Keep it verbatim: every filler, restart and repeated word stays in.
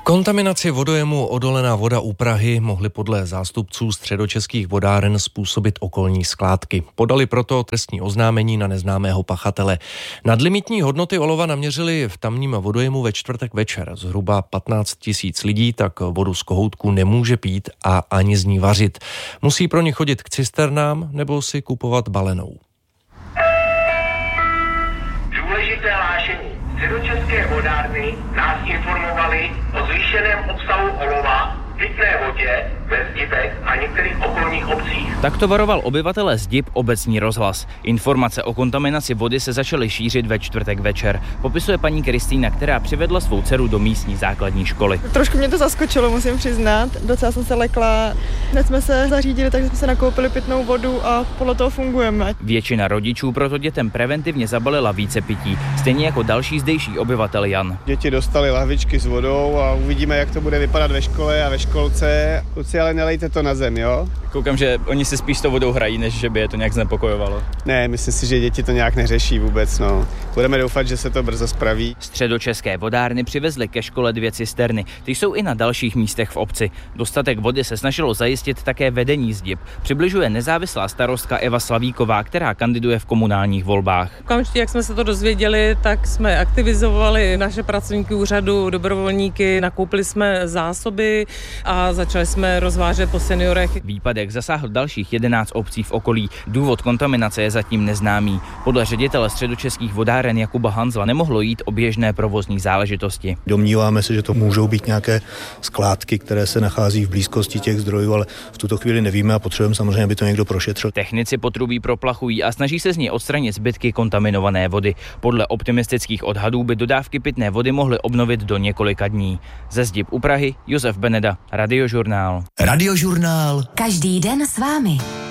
Kontaminaci vodojemu Odolená voda u Prahy mohly podle zástupců středočeských vodáren způsobit okolní skládky. Podali proto trestní oznámení na neznámého pachatele. Nadlimitní hodnoty olova naměřili v tamním vodojemu ve čtvrtek večer. Zhruba patnáct tisíc lidí tak vodu z kohoutku nemůže pít a ani z ní vařit. Musí pro ně chodit k cisternám nebo si kupovat balenou. Důležité hlášení. Středočeské vodárny nás informovali o zvýšeném obsahu olova v pitné vodě ve Zdibech a některých okolních obcích. Takto varoval obyvatele Zdib obecní rozhlas. Informace o kontaminaci vody se začaly šířit ve čtvrtek večer. Popisuje paní Kristýna, která přivedla svou dceru do místní základní školy. Trošku mě to zaskočilo, musím přiznat. Docela jsem se lekla. Hned jsme se zařídili, takže jsme se nakoupili pitnou vodu a podle toho fungujeme. Většina rodičů proto dětem preventivně zabalila více pití, stejně jako další zdejší obyvatel Jan. Děti dostali lahvičky s vodou a uvidíme, jak to bude vypadat ve škole a ve školce. Kluci, ale nelejte to na zem, jo? Koukám, že oni si spíš s tou vodou hrají, než že by je to nějak znepokojovalo. Ne, myslím si, že děti to nějak neřeší vůbec, no. Budeme doufat, že se to brzo spraví. Středočeské vodárny přivezly ke škole dvě cisterny. Ty jsou i na dalších místech v obci. Dostatek vody se snažilo zajistit také vedení Zdib. Přibližuje nezávislá starostka Eva Slavíková, která kandiduje v komunálních volbách. Okamžitě, jak jsme se to dozvěděli, tak jsme aktivizovali naše pracovníky úřadu, dobrovolníky, nakoupili jsme zásoby a začali jsme rozvážet po seniorech. Výpadek zasáhl dalších jedenáct obcí v okolí. Důvod kontaminace je zatím neznámý. Podle ředitele středočeských vodáren Jakuba Hanzla nemohlo jít o běžné provozní záležitosti. Domníváme se, že to můžou být nějaké skládky, které se nachází v blízkosti těch zdrojů, ale v tuto chvíli nevíme a potřebujeme samozřejmě, aby to někdo prošetřil. Technici potrubí proplachují a snaží se z něj odstranit zbytky kontaminované vody. Podle optimistických odhadů by dodávky pitné vody mohly obnovit do několika dní. Ze Zdib u Prahy Josef Beneda, Radiožurnál. Radiožurnál. Každý den s vámi.